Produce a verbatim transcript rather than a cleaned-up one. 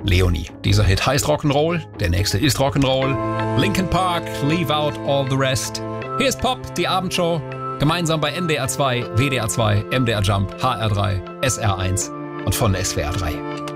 Leonie. Dieser Hit heißt Rock'n'Roll, der nächste ist Rock'n'Roll. Linkin Park, Leave Out All the Rest. Hier ist Pop, die Abendshow. Gemeinsam bei N D R zwei, W D R zwei, M D R Jump, H R drei, S R eins und von der S W R drei.